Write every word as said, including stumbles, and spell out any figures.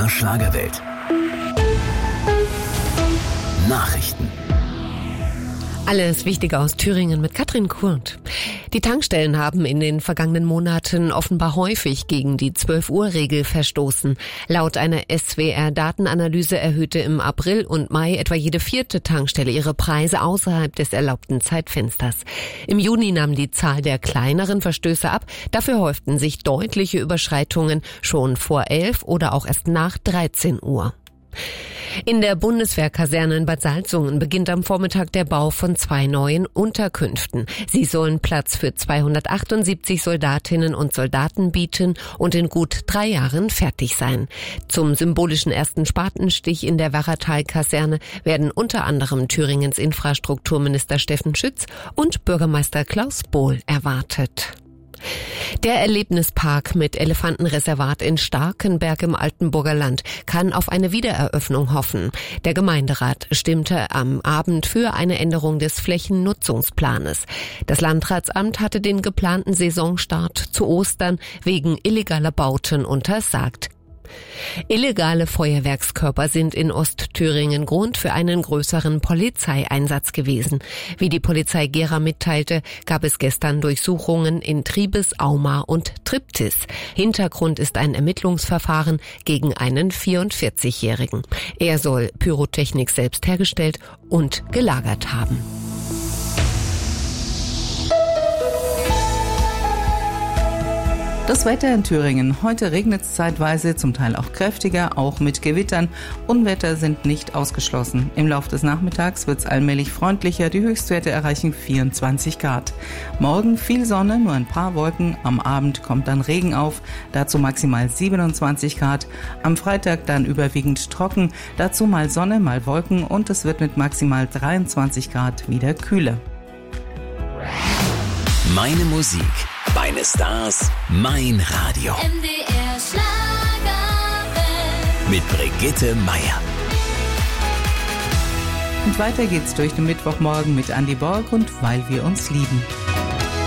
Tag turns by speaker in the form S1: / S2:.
S1: der Schlagerwelt. Nachrichten.
S2: Alles Wichtige aus Thüringen mit Katrin Kurt. Die Tankstellen haben in den vergangenen Monaten offenbar häufig gegen die zwölf-Uhr-Regel verstoßen. Laut einer S W R-Datenanalyse erhöhte im April und Mai etwa jede vierte Tankstelle ihre Preise außerhalb des erlaubten Zeitfensters. Im Juni nahm die Zahl der kleineren Verstöße ab. Dafür häuften sich deutliche Überschreitungen schon vor elf oder auch erst nach dreizehn Uhr. In der Bundeswehrkaserne in Bad Salzungen beginnt am Vormittag der Bau von zwei neuen Unterkünften. Sie sollen Platz für zweihundertachtundsiebzig Soldatinnen und Soldaten bieten und in gut drei Jahren fertig sein. Zum symbolischen ersten Spatenstich in der Werratal-Kaserne werden unter anderem Thüringens Infrastrukturminister Steffen Schütz und Bürgermeister Klaus Bohl erwartet. Der Erlebnispark mit Elefantenreservat in Starkenberg im Altenburger Land kann auf eine Wiedereröffnung hoffen. Der Gemeinderat stimmte am Abend für eine Änderung des Flächennutzungsplanes. Das Landratsamt hatte den geplanten Saisonstart zu Ostern wegen illegaler Bauten untersagt. Illegale Feuerwerkskörper sind in Ostthüringen Grund für einen größeren Polizeieinsatz gewesen. Wie die Polizei Gera mitteilte, gab es gestern Durchsuchungen in Triebes, Auma und Triptis. Hintergrund ist ein Ermittlungsverfahren gegen einen vierundvierzigjährigen. Er soll Pyrotechnik selbst hergestellt und gelagert haben.
S3: Das Wetter in Thüringen. Heute regnet es zeitweise, zum Teil auch kräftiger, auch mit Gewittern. Unwetter sind nicht ausgeschlossen. Im Laufe des Nachmittags wird es allmählich freundlicher. Die Höchstwerte erreichen vierundzwanzig Grad. Morgen viel Sonne, nur ein paar Wolken. Am Abend kommt dann Regen auf, dazu maximal siebenundzwanzig Grad. Am Freitag dann überwiegend trocken, dazu mal Sonne, mal Wolken und es wird mit maximal dreiundzwanzig Grad wieder kühler.
S1: Meine Musik, meine Stars, mein Radio.
S4: M D R Schlagerwelt.
S1: Mit Brigitte Meier.
S3: Und weiter geht's durch den Mittwochmorgen mit Andy Borg und Weil wir uns lieben.